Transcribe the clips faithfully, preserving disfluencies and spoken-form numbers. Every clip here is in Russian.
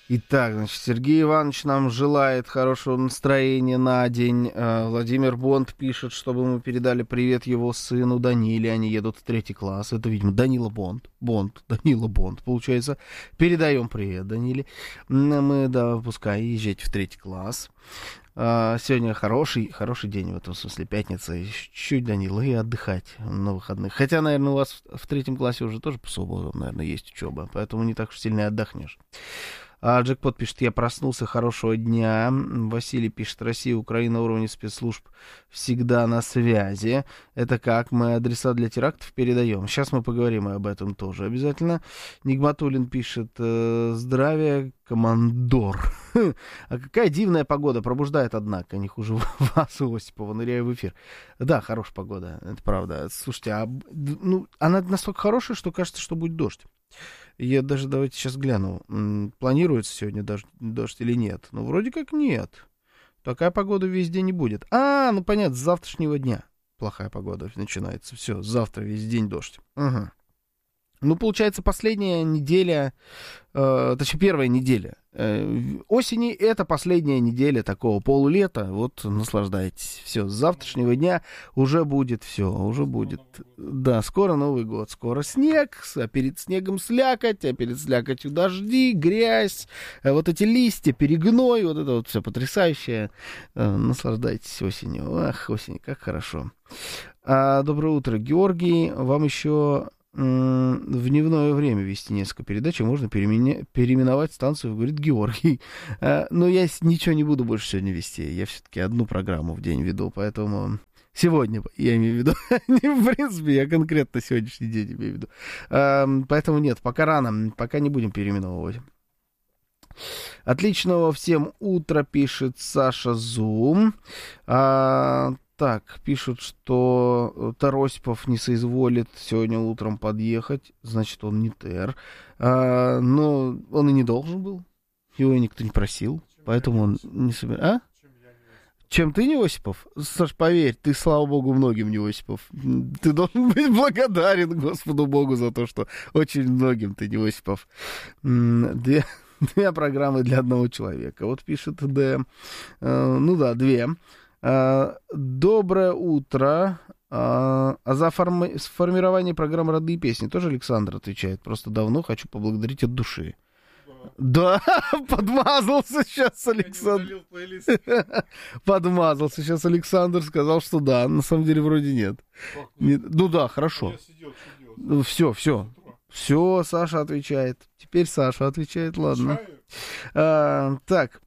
Итак, значит, Сергей Иванович нам желает хорошего настроения на день. Владимир Бонд пишет, чтобы мы передали привет его сыну Даниле. Они едут в третий класс. Это, видимо, Данила Бонд. Бонд, Данила Бонд, получается. Передаем привет Даниле. Мы, да, пускай езжайте в третий класс. Сегодня хороший, хороший день в этом смысле, пятница. Чуть-чуть, Данила, и отдыхать на выходных. Хотя, наверное, у вас в третьем классе уже тоже по субботам, наверное, есть учеба. Поэтому не так уж сильно и отдохнешь. А Джекпот пишет, я проснулся, хорошего дня. Василий пишет, Россия, Украина, уровень спецслужб всегда на связи. Это как? Мы адреса для терактов передаем. Сейчас мы поговорим об этом тоже обязательно. Нигматуллин пишет, здравия, командор. А какая дивная погода, пробуждает, однако, не хуже вас, Осипова, ныряю в эфир. Да, хорошая погода, это правда. Слушайте, а, ну, она настолько хорошая, что кажется, что будет дождь. Я даже, давайте сейчас гляну, планируется сегодня дождь, дождь или нет. Ну, вроде как нет. Такая погода везде не будет. А, ну, понятно, с завтрашнего дня плохая погода начинается. Все, завтра весь день дождь. Угу. Ну, получается, последняя неделя, э, точнее, первая неделя э, осени, это последняя неделя такого полулета. Вот, наслаждайтесь. Все, с завтрашнего дня уже будет все, уже будет. Да, скоро Новый год, скоро снег, а перед снегом слякоть, а перед слякотью дожди, грязь, а вот эти листья, перегной, вот это вот все потрясающее. Э, наслаждайтесь осенью. Ах, осень, как хорошо. А, доброе утро, Георгий. Вам еще... в дневное время вести несколько передач, и можно переимене... переименовать станцию, говорит Георгий. А, но я ничего не буду больше сегодня вести. Я все-таки одну программу в день веду, поэтому сегодня, я имею в виду, не в принципе, я конкретно сегодняшний день имею в виду. А, поэтому нет, пока рано, пока не будем переименовывать. Отличного всем утра, пишет Саша Зум. А, Так, пишут, что Таросипов не соизволит сегодня утром подъехать, значит, он не тер. А, но он и не должен был, его никто не просил, поэтому он не собирается. А? Чем ты не Осипов? Саш, поверь, ты, слава богу, многим не Осипов. Ты должен быть благодарен Господу Богу за то, что очень многим ты не Осипов. Две, две программы для одного человека. Вот пишет Д. Ну да, две. Uh, доброе утро. Uh, а за форми- формирование программы «Родные песни» тоже Александр отвечает. Просто давно хочу поблагодарить от души. Да, да подмазался сейчас Александр. Подмазался сейчас Александр, сказал, что да. На самом деле вроде нет. нет. Ну да, хорошо. Все, все. Все, Саша отвечает. Теперь Саша отвечает, ладно. Uh, так.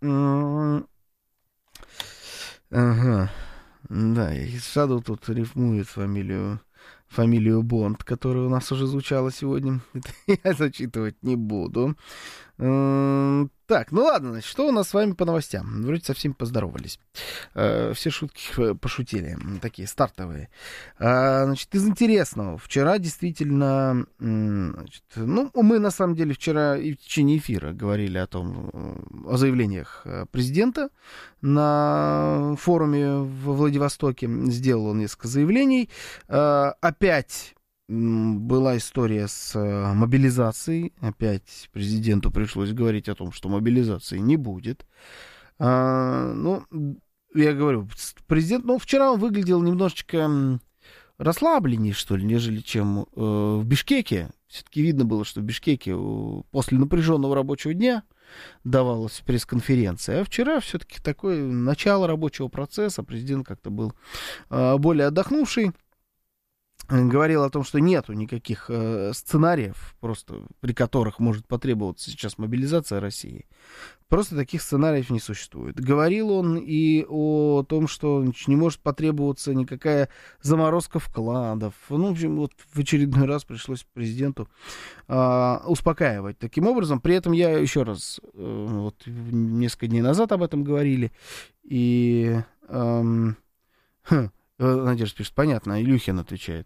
Ага, да, и Шаду тут рифмует фамилию, фамилию Бонд, которая у нас уже звучала сегодня. Это я зачитывать не буду. Так, ну ладно, значит, что у нас с вами по новостям? Вроде со всеми поздоровались. Все шутки пошутили, такие стартовые. Значит, из интересного. Вчера действительно, значит, ну, мы на самом деле вчера и в течение эфира говорили о том, о заявлениях президента на форуме в Владивостоке. Сделал он несколько заявлений. Опять была история с мобилизацией. Опять президенту пришлось говорить о том, что мобилизации не будет. А, ну, я говорю, президент, ну, вчера он выглядел немножечко расслабленнее, что ли, нежели чем э, в Бишкеке. Все-таки видно было, что в Бишкеке после напряженного рабочего дня давалась пресс-конференция. А вчера все-таки такое начало рабочего процесса. Президент как-то был э, более отдохнувший. Говорил о том, что нету никаких э, сценариев, просто при которых может потребоваться сейчас мобилизация России. Просто таких сценариев не существует. Говорил он и о том, что не может потребоваться никакая заморозка вкладов. Ну, в общем, вот в очередной раз пришлось президенту э, успокаивать таким образом. При этом я еще раз, э, вот несколько дней назад об этом говорили, и... Э, хм, Надежда пишет, понятно, Илюхин отвечает.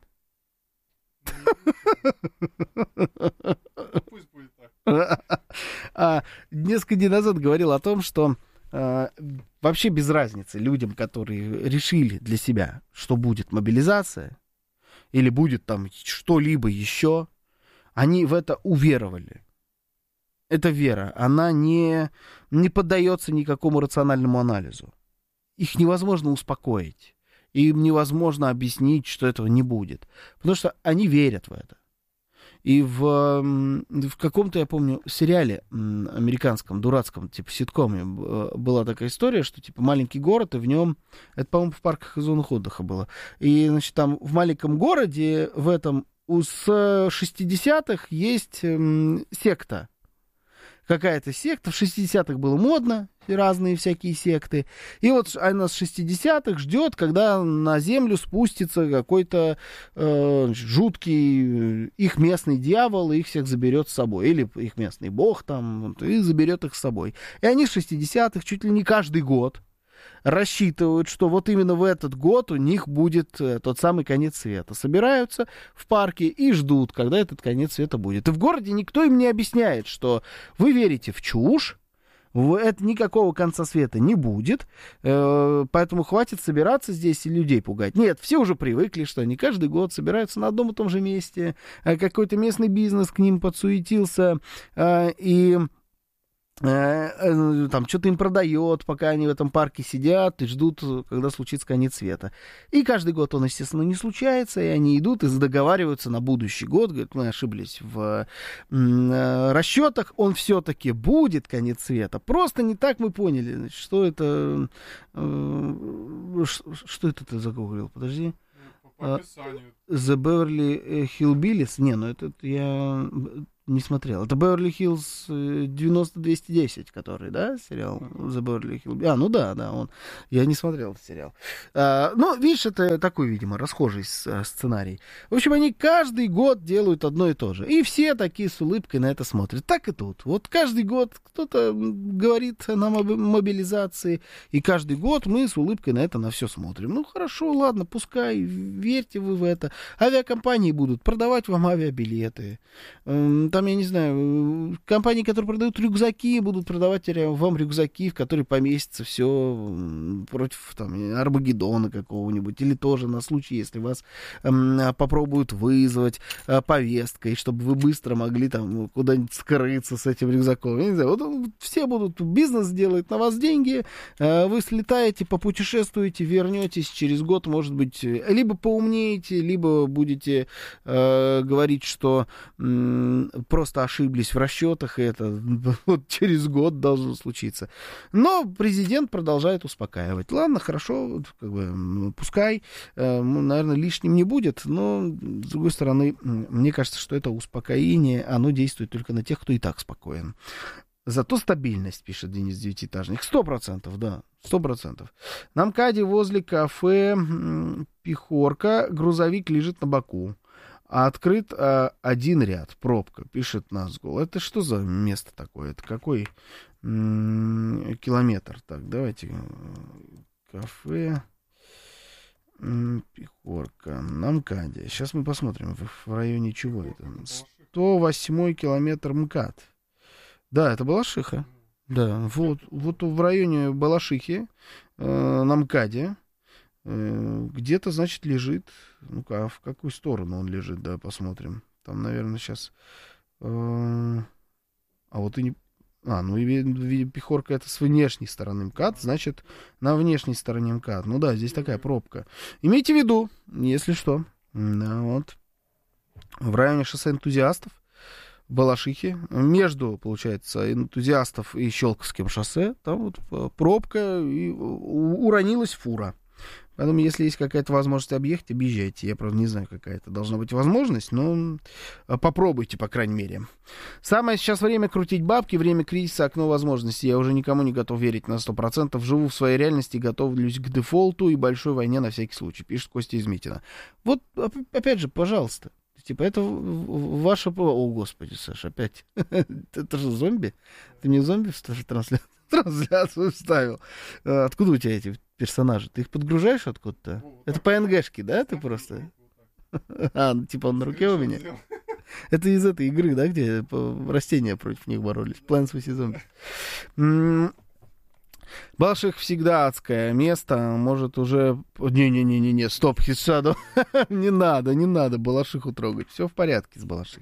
Пусть будет так. А, несколько дней назад говорил о том, что а, вообще без разницы людям, которые решили для себя, что будет мобилизация, или будет там что-либо еще, они в это уверовали. эта вера, она не, не поддается никакому рациональному анализу. Их невозможно успокоить. Им невозможно объяснить, что этого не будет. Потому что они верят в это. И в, в каком-то, я помню, сериале американском, дурацком, типа ситкоме, была такая история, что, типа, маленький город, и в нем, это, по-моему, в парках и зонах отдыха было. И, значит, там в маленьком городе, в этом, у с шестидесятых есть м, секта. Какая-то секта. В шестидесятых было модно, разные всякие секты. И вот она с шестидесятых ждет, когда на землю спустится какой-то э, жуткий их местный дьявол и их всех заберет с собой. Или их местный бог там, и заберет их с собой. И они с шестидесятых чуть ли не каждый год рассчитывают, что вот именно в этот год у них будет э, тот самый конец света. Собираются в парке и ждут, когда этот конец света будет. И в городе никто им не объясняет, что вы верите в чушь, это никакого конца света не будет, э, поэтому хватит собираться здесь и людей пугать. Нет, все уже привыкли, что они каждый год собираются на одном и том же месте, э, какой-то местный бизнес к ним подсуетился, э, и... там что-то им продает, пока они в этом парке сидят и ждут, когда случится конец света. И каждый год он, естественно, не случается, и они идут и договариваются на будущий год, говорят, мы ошиблись в э, расчетах, он все-таки будет, конец света. Просто не так мы поняли, значит, что это... Э, что это ты загуглил? Подожди. По описанию. The Beverly Hillbillies? Не, ну это, это я... не смотрел. Это Беверли-Хиллз девяносто двести десять, который, да, сериал The Beverly Hills. А, ну да, да, он. Я не смотрел этот сериал. А, ну, видишь, это такой, видимо, расхожий сценарий. В общем, они каждый год делают одно и то же. И все такие с улыбкой на это смотрят. Так и тут. Вот каждый год кто-то говорит на мобилизации, и каждый год мы с улыбкой на это на все смотрим. Ну, хорошо, ладно, пускай, верьте вы в это. Авиакомпании будут продавать вам авиабилеты. Там, я не знаю, компании, которые продают рюкзаки, будут продавать вам рюкзаки, в которые поместится все против там, Армагеддона какого-нибудь, или тоже на случай, если вас эм, попробуют вызвать э, повесткой, чтобы вы быстро могли там куда-нибудь скрыться с этим рюкзаком. Я не знаю, вот все будут, бизнес делает на вас деньги, э, вы слетаете, попутешествуете, вернетесь через год, может быть, либо поумнеете, либо будете э, говорить, что м- просто ошиблись в расчетах, и это вот через год должно случиться. Но президент продолжает успокаивать. Ладно, хорошо, как бы, пускай, э, наверное, лишним не будет, но, с другой стороны, мне кажется, что это успокоение, оно действует только на тех, кто и так спокоен. Зато стабильность, пишет Денис Девятиэтажник. Сто процентов, да, сто процентов. На МКАДе возле кафе «Пихорка» грузовик лежит на боку. А открыт а, один ряд, пробка, пишет Назгул. Это что за место такое? Это какой м- километр? Так, давайте. Кафе м- Пихорка на МКАДе. Сейчас мы посмотрим, в, в районе чего это. сто восьмой километр МКАД. Да, это Балашиха. Да, вот, вот в районе Балашихи, э, на МКАДе. Где-то, значит, лежит. Ну-ка, а в какую сторону он лежит, да, посмотрим. Там, наверное, сейчас... Э, а вот и не... А, ну и Пихорка это с внешней стороны МКАД, значит, на внешней стороне МКАД. Ну да, здесь такая пробка. Имейте в виду, если что. Да, вот. В районе шоссе Энтузиастов, Балашихи, между, получается, Энтузиастов и Щелковским шоссе, там вот пробка, и уронилась фура. Поэтому, если есть какая-то возможность объехать, объезжайте. Я, правда, не знаю, какая это должна быть возможность, но попробуйте, по крайней мере. Самое сейчас время крутить бабки, время кризиса, окно возможностей. Я уже никому не готов верить на сто процентов. Живу в своей реальности, готовлюсь к дефолту и большой войне на всякий случай, пишет Костя из Митина. Вот, опять же, пожалуйста. Типа, это ваше... О, господи, Саша, опять. Это же зомби? Ты мне зомби в трансляцию? Трансляцию вставил. Откуда у тебя эти персонажи? Ты их подгружаешь откуда-то? Это по эн гэ-шке, да, ты просто? А, типа он на руке у меня? Это из этой игры, да, где растения против них боролись? Plants vs. Zombies. Балаших всегда адское место, может уже... Не-не-не-не, стоп, Хисаду, не надо, не надо Балашиху трогать, все в порядке с Балашихой.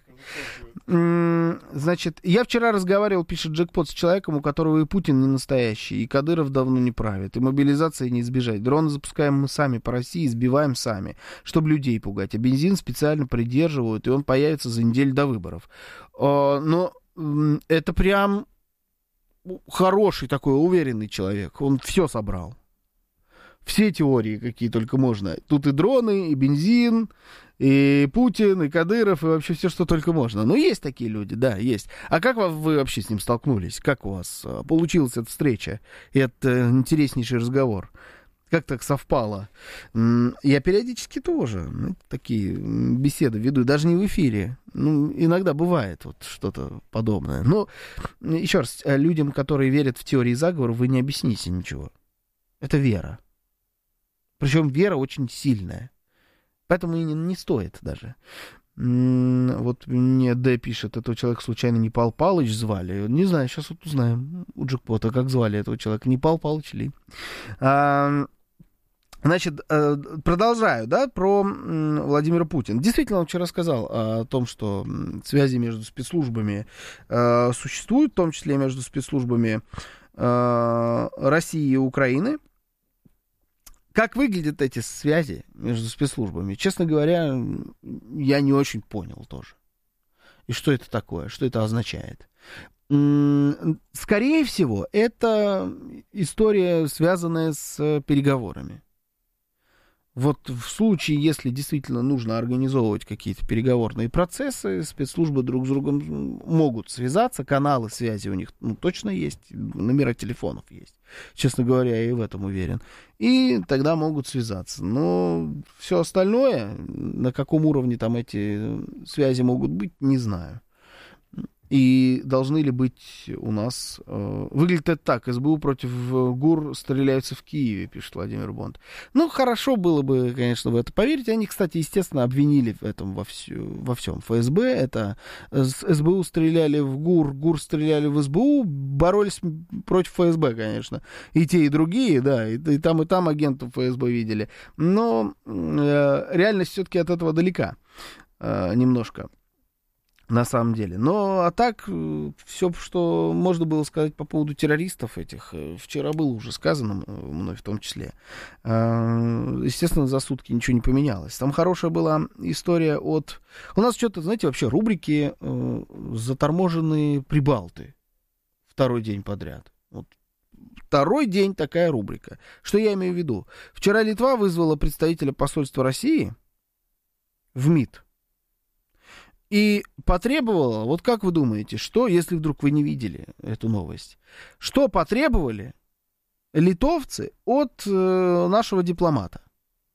Значит, я вчера разговаривал, пишет Джекпот, с человеком, у которого и Путин не настоящий, и Кадыров давно не правит, и мобилизации не избежать. Дроны запускаем мы сами по России, сбиваем сами, чтобы людей пугать, а бензин специально придерживают, и он появится за неделю до выборов. Но это прям... хороший такой, уверенный человек. Он все собрал. Все теории, какие только можно. Тут и дроны, и бензин, и Путин, и Кадыров, и вообще все, что только можно. Но есть такие люди, да, есть. А как вы вообще с ним столкнулись? Как у вас получилась эта встреча? И это интереснейший разговор. Как так совпало? Я периодически тоже ну, такие беседы веду, даже не в эфире. Ну, иногда бывает вот что-то подобное. Но, еще раз, людям, которые верят в теории заговора, вы не объясните ничего. Это вера. Причем вера очень сильная. Поэтому и не, не стоит даже. Вот мне Д пишет, этого человека случайно не Пал Палыч звали? Не знаю, сейчас вот узнаем у Джекпота, как звали этого человека. Не Пал Палыч ли? А, значит, продолжаю, да, про Владимира Путина. Действительно, он вчера сказал о том, что связи между спецслужбами существуют, в том числе между спецслужбами России и Украины. Как выглядят эти связи между спецслужбами? Честно говоря, я не очень понял тоже. И что это такое? Что это означает? Скорее всего, это история, связанная с переговорами. Вот в случае, если действительно нужно организовывать какие-то переговорные процессы, спецслужбы друг с другом могут связаться, каналы связи у них ну, точно есть, номера телефонов есть. Честно говоря, я и в этом уверен. И тогда могут связаться. Но все остальное, на каком уровне там эти связи могут быть, не знаю. И должны ли быть у нас... Э, выглядит это так. СБУ против ГУР стреляются в Киеве, пишет Владимир Бонд. Ну, хорошо было бы, конечно, в это поверить. Они, кстати, естественно, обвинили в этом во, всю, во всем. ФСБ, это СБУ стреляли в ГУР, ГУР стреляли в СБУ, боролись против ФСБ, конечно. И те, и другие, да, и, и там, и там агентов ФСБ видели. Но э, реальность все-таки от этого далека э, немножко. На самом деле. Но, а так, все, что можно было сказать по поводу террористов этих, вчера было уже сказано, мной в том числе. Естественно, за сутки ничего не поменялось. Там хорошая была история от... У нас что-то, знаете, вообще рубрики «Заторможенные прибалты». Второй день подряд. Вот. Второй день такая рубрика. Что я имею в виду? Вчера Литва вызвала представителя посольства России в МИД. И потребовала, вот как вы думаете, что, если вдруг вы не видели эту новость, что потребовали литовцы от э, нашего дипломата?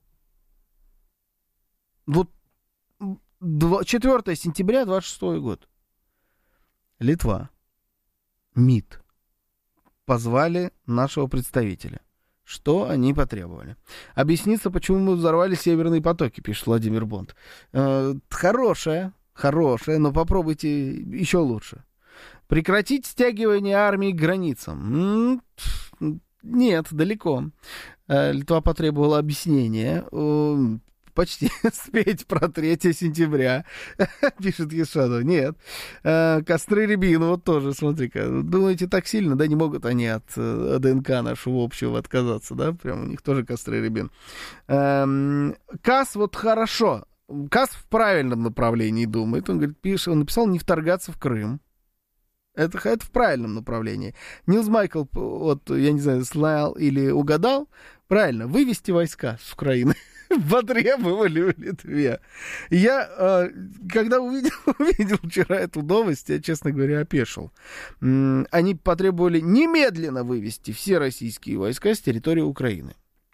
Вот четвёртого сентября двадцать шестого год. Литва. МИД. Позвали нашего представителя. Что они потребовали? Объясниться, почему мы взорвали северные потоки, пишет Владимир Бонд. Э, хорошая. Хорошая, но попробуйте еще лучше. Прекратить стягивание армии к границам. Нет, далеко. Литва потребовала объяснения. Почти спеть про третьего сентября, пишет Ешадов. Нет. Костры рябины, вот тоже, смотри-ка. Думаете, так сильно? Да не могут они от ДНК нашего общего отказаться, да? Прям у них тоже костры рябин. КАС вот хорошо. КАС в правильном направлении думает. Он говорит, пишет, он написал не вторгаться в Крым. Это, это в правильном направлении. Нилс Майкл, вот, я не знаю, слал или угадал. Правильно, вывести войска с Украины. Потребовали в Литве. Я, когда увидел, увидел вчера эту новость, я, честно говоря, опешил. Они потребовали немедленно вывести все российские войска с территории Украины.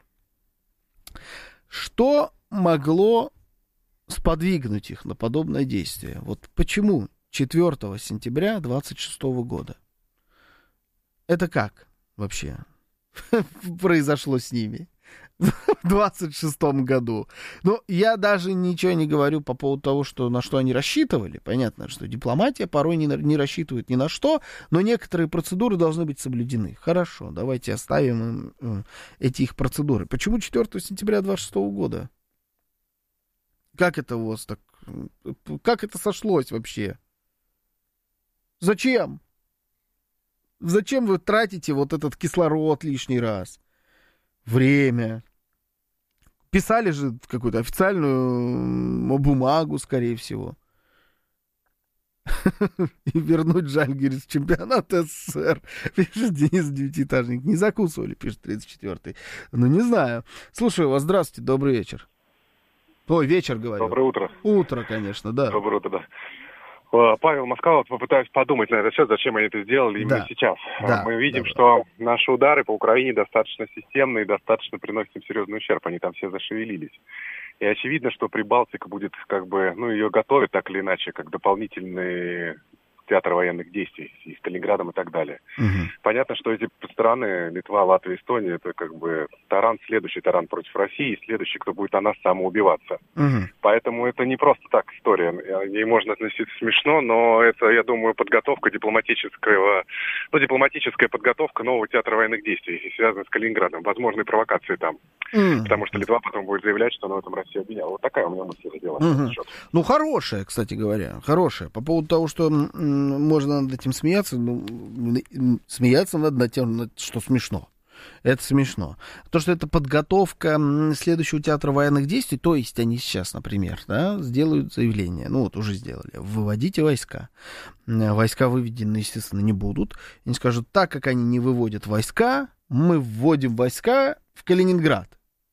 Что могло сподвигнуть их на подобное действие? Вот почему четвёртого сентября двадцать шестого года? Это как вообще произошло с ними? в двадцать шестом году. Ну, я даже ничего не говорю по поводу того, что, на что они рассчитывали. Понятно, что дипломатия порой не, не рассчитывает ни на что, но некоторые процедуры должны быть соблюдены. Хорошо, давайте оставим им эти их процедуры. Почему четвёртого сентября двадцать шестого года? Как это у вас так? Как это сошлось вообще? Зачем? Зачем вы тратите вот этот кислород лишний раз? Время. Писали же какую-то официальную бумагу, скорее всего. И вернуть Жальгирис в чемпионат СССР. Пишет Денис Девятиэтажник. Не закусывали, пишет тридцать четвёртый. Ну, не знаю. Слушаю вас. Здравствуйте, добрый вечер. Ой, вечер, говорю. Доброе утро. Утро, конечно, да. Доброе утро, да. Павел Москва, вот попытаюсь подумать на этот счет, зачем они это сделали именно да. сейчас. Да, Мы видим, да, что да. наши удары по Украине достаточно системные и достаточно приносят им серьезный ущерб. Они там все зашевелились. И очевидно, что Прибалтика будет как бы, ну, ее готовят так или иначе, как дополнительный театр военных действий и с Калининградом и так далее. Угу. Понятно, что эти страны, Литва, Латвия, Эстония, это как бы таран, следующий таран против России, и следующий, кто будет о нас самоубиваться. Угу. Поэтому это не просто так история. Ей можно относиться смешно, но это, я думаю, подготовка дипломатического, ну, дипломатическая подготовка нового театра военных действий, связанная с Калининградом, возможные провокации там. Mm. Потому что Литва потом будет заявлять, что она в этом Россию обвиняла. Вот такая у меня мысль родилась. Mm-hmm. Ну, хорошая, кстати говоря, хорошая. По поводу того, что м- можно над этим смеяться, ну, смеяться надо над тем, что смешно. Это смешно. То, что это подготовка следующего театра военных действий, то есть они сейчас, например, да, сделают заявление, ну вот уже сделали, выводите войска. Войска выведены, естественно, не будут. Они скажут, так как они не выводят войска, мы вводим войска в Калининград.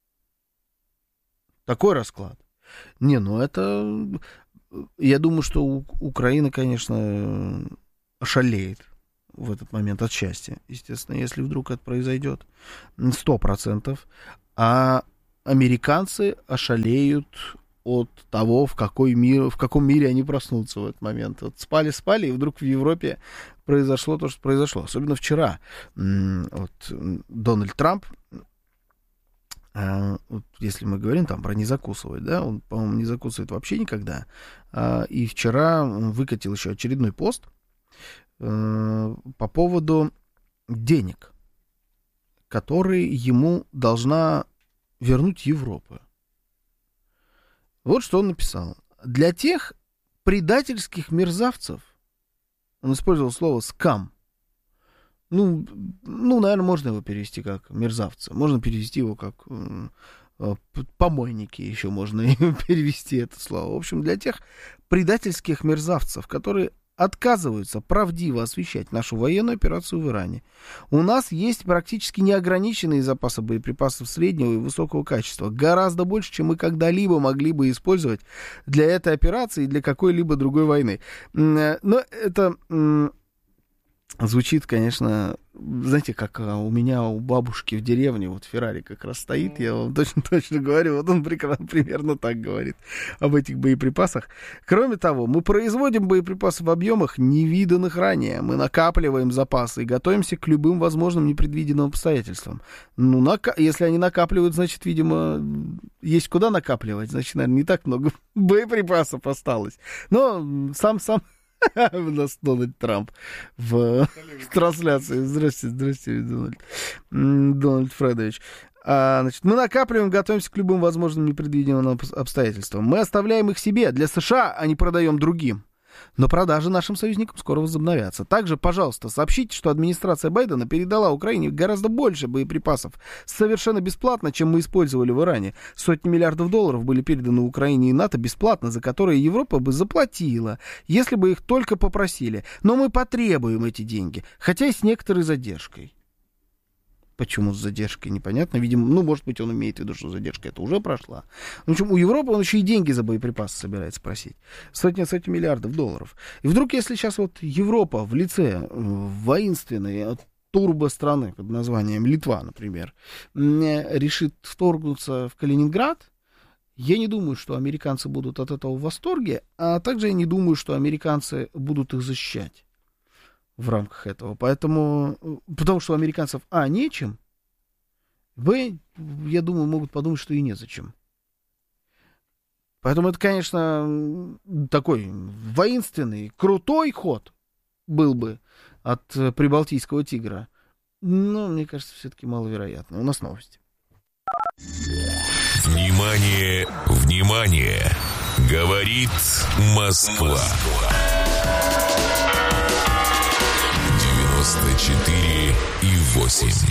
Такой расклад. Не, ну это... Я думаю, что у... Украина, конечно, ошалеет в этот момент от счастья. Естественно, если вдруг это произойдет. Сто процентов. А американцы ошалеют от того, в, какой мир, в каком мире они проснутся в этот момент. Вот спали-спали, и вдруг в Европе произошло то, что произошло. Особенно вчера. Вот Дональд Трамп, вот если мы говорим там про не закусывать, да, он, по-моему, не закусывает вообще никогда. И вчера он выкатил еще очередной пост по поводу денег, которые ему должна вернуть Европа. Вот что он написал. Для тех предательских мерзавцев, он использовал слово «скам». Ну, ну, наверное, можно его перевести как мерзавцы. Можно перевести его как э, помойники, еще можно перевести это слово. В общем, для тех предательских мерзавцев, которые отказываются правдиво освещать нашу военную операцию в Иране. У нас есть практически неограниченные запасы боеприпасов среднего и высокого качества. Гораздо больше, чем мы когда-либо могли бы использовать для этой операции и для какой-либо другой войны. Но это... Звучит, конечно, знаете, как у меня у бабушки в деревне, вот Феррари как раз стоит, я вам точно-точно говорю, вот он прекрасно, примерно так говорит об этих боеприпасах. Кроме того, мы производим боеприпасы в объемах, невиданных ранее, мы накапливаем запасы и готовимся к любым возможным непредвиденным обстоятельствам. Ну, нака- если они накапливают, значит, видимо, есть куда накапливать, значит, наверное, не так много боеприпасов осталось. Но сам-сам... У нас Дональд Трамп в, в трансляции. Здравствуйте, здравствуйте, Дональд. Дональд Фредович. А, значит, мы накапливаем, готовимся к любым возможным непредвиденным обстоятельствам. Мы оставляем их себе для США, а не продаем другим. Но продажи нашим союзникам скоро возобновятся. Также, пожалуйста, сообщите, что администрация Байдена передала Украине гораздо больше боеприпасов совершенно бесплатно, чем мы использовали в Иране. Сотни миллиардов долларов были переданы Украине и НАТО бесплатно, за которые Европа бы заплатила, если бы их только попросили. Но мы потребуем эти деньги, хотя и с некоторой задержкой. Почему с задержкой, непонятно. Видимо, ну, может быть, он имеет в виду, что задержка это уже прошла. В общем, у Европы он еще и деньги за боеприпасы собирается просить. Сотни, сотни миллиардов долларов. И вдруг, если сейчас вот Европа в лице воинственной турбо-страны под названием Литва, например, решит вторгнуться в Калининград, я не думаю, что американцы будут от этого в восторге, а также я не думаю, что американцы будут их защищать в рамках этого. Поэтому, потому что у американцев, а, нечем, Вы, я думаю, могут подумать, что и незачем. Поэтому это, конечно, такой воинственный, крутой ход был бы от прибалтийского тигра. Но, мне кажется, все-таки маловероятно. У нас новости. Внимание, внимание! Говорит Москва. девяносто четыре и восемь.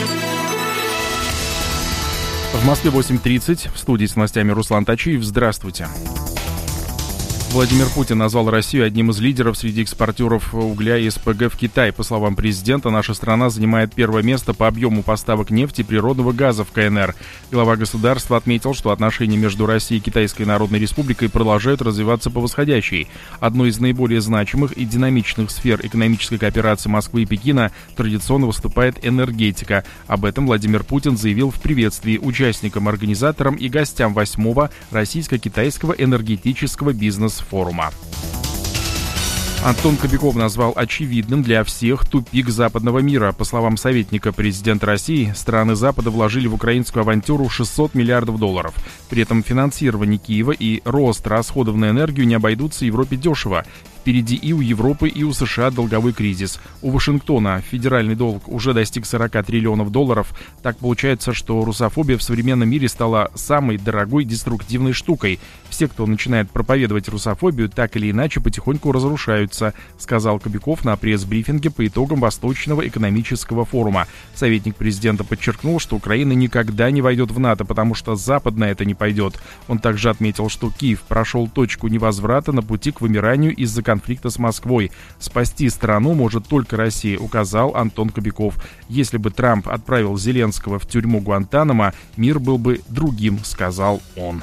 В Москве восемь тридцать. В студии с новостями Руслан Тачиев. Здравствуйте. Владимир Путин назвал Россию одним из лидеров среди экспортеров угля и СПГ в Китай. По словам президента, наша страна занимает первое место по объему поставок нефти и природного газа в КНР. Глава государства отметил, что отношения между Россией и Китайской Народной Республикой продолжают развиваться по восходящей. Одной из наиболее значимых и динамичных сфер экономической кооперации Москвы и Пекина традиционно выступает энергетика. Об этом Владимир Путин заявил в приветствии участникам, организаторам и гостям восьмого российско-китайского энергетического бизнес-форума. форума. Антон Кобяков назвал очевидным для всех тупик западного мира. По словам советника президента России, страны Запада вложили в украинскую авантюру шестьсот миллиардов долларов. При этом финансирование Киева и рост расходов на энергию не обойдутся Европе дешево. Впереди и у Европы, и у США долговой кризис. У Вашингтона федеральный долг уже достиг сорок триллионов долларов. Так получается, что русофобия в современном мире стала самой дорогой деструктивной штукой. Все, кто начинает проповедовать русофобию, так или иначе потихоньку разрушаются, сказал Кобяков на пресс-брифинге по итогам Восточного экономического форума. Советник президента подчеркнул, что Украина никогда не войдет в НАТО, потому что Запад на это не пойдет. Он также отметил, что Киев прошел точку невозврата на пути к вымиранию из-за конфликта с Москвой. Спасти страну может только Россия, указал Антон Кобяков. Если бы Трамп отправил Зеленского в тюрьму Гуантанамо, мир был бы другим, сказал он.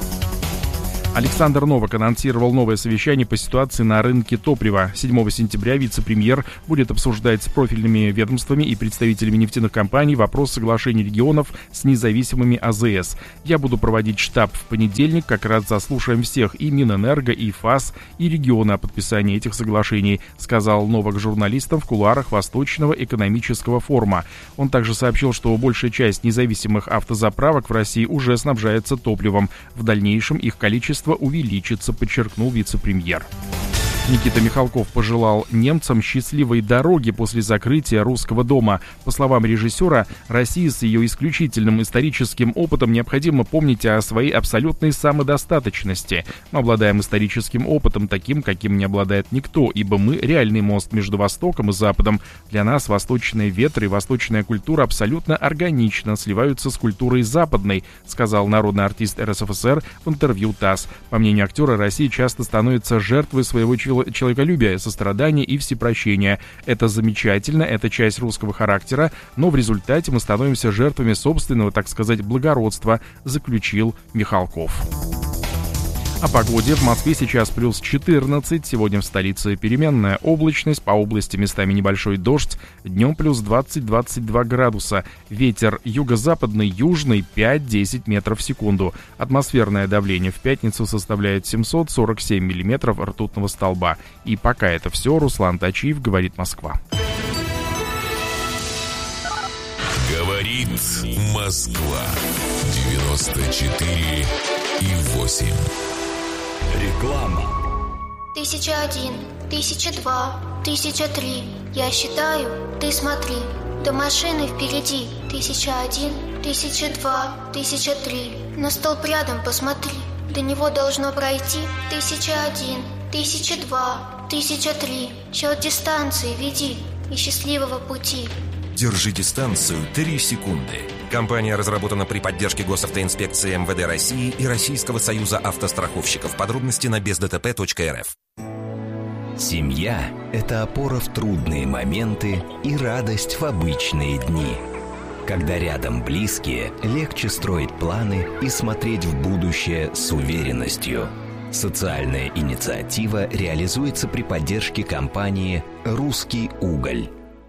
Александр Новак анонсировал новое совещание по ситуации на рынке топлива. седьмого сентября вице-премьер будет обсуждать с профильными ведомствами и представителями нефтяных компаний вопрос соглашений регионов с независимыми АЗС. Я буду проводить штаб в понедельник, как раз заслушаем всех и Минэнерго, и ФАС, и регионы о подписании этих соглашений, сказал Новак журналистам в кулуарах Восточного экономического форума. Он также сообщил, что большая часть независимых автозаправок в России уже снабжается топливом. В дальнейшем их количество увеличится, подчеркнул вице-премьер. Никита Михалков пожелал немцам счастливой дороги после закрытия Русского дома. По словам режиссера, России с ее исключительным историческим опытом необходимо помнить о своей абсолютной самодостаточности. Мы обладаем историческим опытом, таким, каким не обладает никто, ибо мы реальный мост между Востоком и Западом. Для нас восточные ветры и восточная культура абсолютно органично сливаются с культурой западной, сказал народный артист эр эс эф эс эр в интервью ТАСС. По мнению актера, Россия часто становится жертвой своего человека. человеколюбия, сострадания и всепрощения. Это замечательно, это часть русского характера, но в результате мы становимся жертвами собственного, так сказать, благородства, заключил Михалков. О погоде. В Москве сейчас плюс четырнадцать. Сегодня в столице переменная облачность. По области местами небольшой дождь. Днем плюс двадцать - двадцать два градуса. Ветер юго-западный, южный пять-десять метров в секунду. Атмосферное давление в пятницу составляет семьсот сорок семь миллиметров ртутного столба. И пока это все. Руслан Тачиев, говорит Москва. Говорит Москва. девяносто четыре и восемь. Реклама. Тысяча один, тысяча два, тысяча три. Я считаю, ты смотри. До машины впереди. Тысяча один, тысяча два, тысяча три. На столб рядом посмотри. До него должно пройти. Тысяча один, тысяча два, тысяча три. Счет дистанции веди. И счастливого пути. Держи дистанцию три секунды. Компания разработана при поддержке госавтоинспекции эм вэ дэ России и Российского союза автостраховщиков. Подробности на без дэ тэ пэ точка эр эф. Семья – это опора в трудные моменты и радость в обычные дни. Когда рядом близкие, легче строить планы и смотреть в будущее с уверенностью. Социальная инициатива реализуется при поддержке компании «Русский уголь».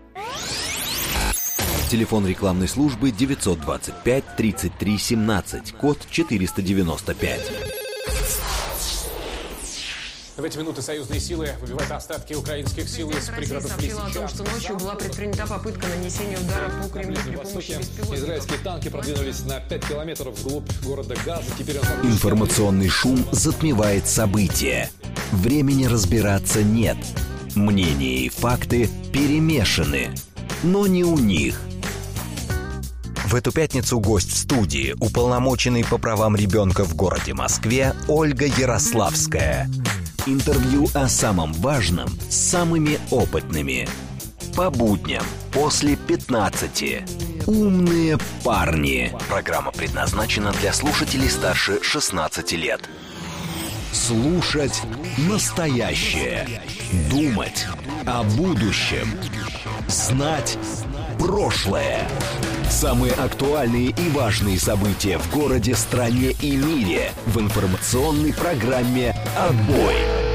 Телефон рекламной службы девятьсот двадцать пять тридцать три семнадцать, код четыреста девяносто пять. В эти минуты союзные силы выбивают остатки украинских сил из пригородов сообщила о том, что ночью была предпринята попытка нанесения удара по Кремлю при помощи беспилотников. Израильские танки продвинулись на пять километров вглубь города Газа. Теперь он... Информационный шум затмевает события. Времени разбираться нет. Мнения и факты перемешаны. Но не у них. В эту пятницу гость в студии — уполномоченный по правам ребенка в городе Москве Ольга Ярославская. Интервью о самом важном с самыми опытными. По будням после пятнадцати. Умные парни. Программа предназначена для слушателей старше шестнадцати лет. Слушать настоящее. Думать о будущем. Знать прошлое. Самые актуальные и важные события в городе, стране и мире в информационной программе «Отбой».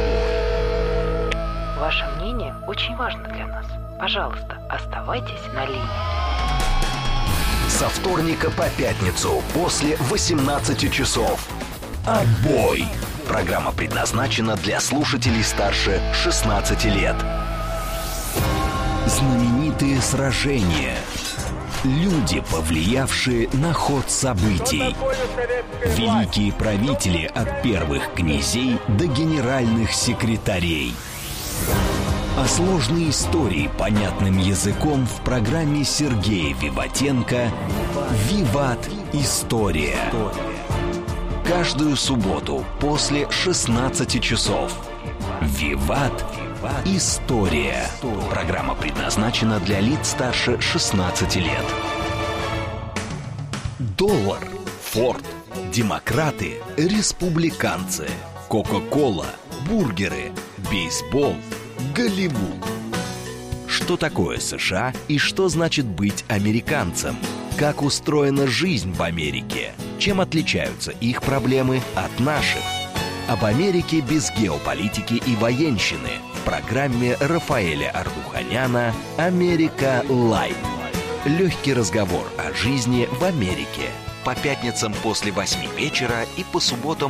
Ваше мнение очень важно для нас. Пожалуйста, оставайтесь на линии. Со вторника по пятницу после восемнадцати часов. «Отбой». Программа предназначена для слушателей старше шестнадцати лет. Знаменитые сражения. Люди, повлиявшие на ход событий. Великие правители от первых князей до генеральных секретарей. А сложные истории понятным языком в программе Сергея Виватенко «Виват. История». Каждую субботу после шестнадцати часов. «Виват. История». Программа предназначена для лиц старше шестнадцати лет. Доллар, Форд, демократы, республиканцы, Кока-кола, бургеры, бейсбол, Голливуд. Что такое США и что значит быть американцем? Как устроена жизнь в Америке? Чем отличаются их проблемы от наших? Об Америке без геополитики и военщины в программе Рафаэля Ардуханяна «Америка Лайт». Легкий разговор о жизни в Америке. По пятницам после восьми вечера и по субботам